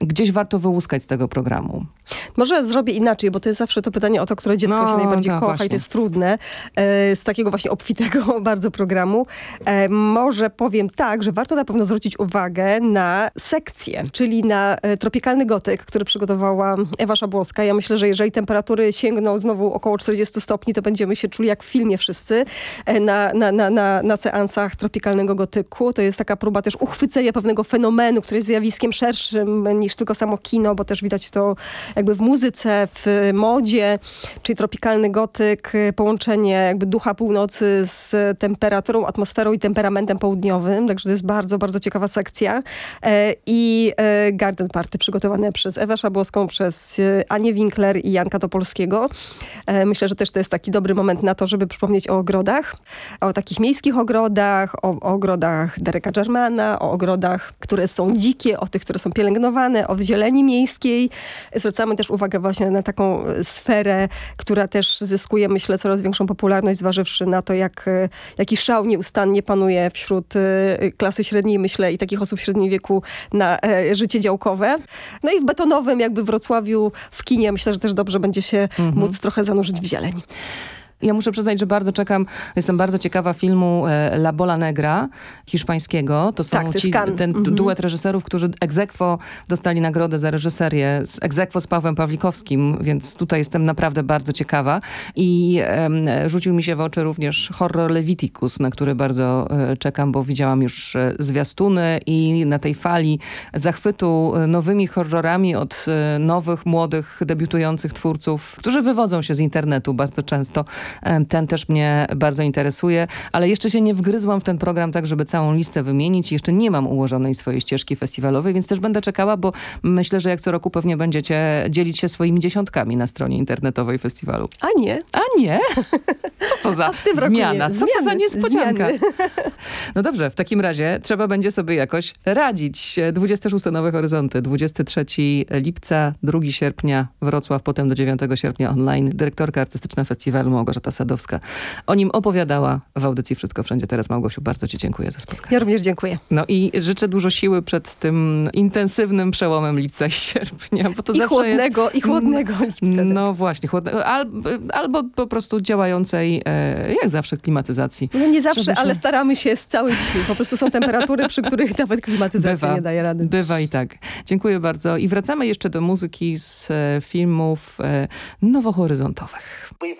gdzieś warto wyłuskać z tego programu? Może zrobię inaczej, bo to jest zawsze to pytanie o to, które dziecko się najbardziej kocha właśnie. i to jest trudne. Z takiego właśnie obfitego bardzo programu. Może powiem tak, że warto na pewno zwrócić uwagę na sekcję, czyli na tropikalny gotyk, który przygotowała Ewa Szabłowska. Ja myślę, że jeżeli temperatury sięgną znowu około 40 stopni, to będziemy się czuli jak w filmie wszyscy na seansach tropikalnego gotyku. To jest taka próba też uchwycenia pewnego fenomenu, który jest zjawiskiem szerszym niż tylko samo kino, bo też widać to jakby w muzyce, w modzie, czyli tropikalny gotyk, połączenie jakby ducha północy z temperaturą, atmosferą i temperamentem południowym. Także to jest bardzo, bardzo ciekawa sekcja. I Garden Party przygotowane przez Ewę Szabłowską, przez Anię Winkler i Janka Topolskiego. Myślę, że też to jest taki dobry moment na to, żeby przypomnieć o ogrodach, o takich miejskich ogrodach, o ogrodach Dereka Jarmana, o ogrodach, które są dzikie, o tych, które są pielęgnowane, o zieleni miejskiej. Zwracamy też uwagę właśnie na taką sferę, która też zyskuje, myślę, coraz większą popularność, zważywszy na to, jaki szał nieustannie panuje wśród klasy średniej, myślę, i takich osób w średnim wieku na życie działkowe. No i w betonowym jakby Wrocławiu, w kinie, myślę, że też dobrze będzie się móc trochę zanurzyć w zieleni. Ja muszę przyznać, że bardzo czekam, jestem bardzo ciekawa filmu La Bola Negra, hiszpańskiego. To są ten duet reżyserów, którzy ex aequo dostali nagrodę za reżyserię, ex aequo z Pawłem Pawlikowskim, więc tutaj jestem naprawdę bardzo ciekawa. I rzucił mi się w oczy również horror Leviticus, na który bardzo czekam, bo widziałam już zwiastuny i na tej fali zachwytu nowymi horrorami od nowych, młodych, debiutujących twórców, którzy wywodzą się z internetu bardzo często. Ten też mnie bardzo interesuje, ale jeszcze się nie wgryzłam w ten program tak, żeby całą listę wymienić. Jeszcze nie mam ułożonej swojej ścieżki festiwalowej, więc też będę czekała, bo myślę, że jak co roku pewnie będziecie dzielić się swoimi dziesiątkami na stronie internetowej festiwalu. A nie? A nie? Co to za zmiana? Co to za niespodzianka? No dobrze, w takim razie trzeba będzie sobie jakoś radzić. 26 Nowe Horyzonty, 23 lipca, 2 sierpnia Wrocław, potem do 9 sierpnia online. Dyrektorka artystyczna festiwalu Małgorzata Sadowska o nim opowiadała w audycji Wszystko Wszędzie Teraz. Małgosiu, bardzo ci dziękuję za spotkanie. Ja również dziękuję. No i życzę dużo siły przed tym intensywnym przełomem lipca i sierpnia. Bo to zawsze chłodnego lipca. No właśnie, albo po prostu działającej, jak zawsze, klimatyzacji. No nie zawsze, ale staramy się z całych sił. Po prostu są temperatury, przy których nawet klimatyzacja nie daje rady. Bywa i tak. Dziękuję bardzo. I wracamy jeszcze do muzyki z filmów nowohoryzontowych.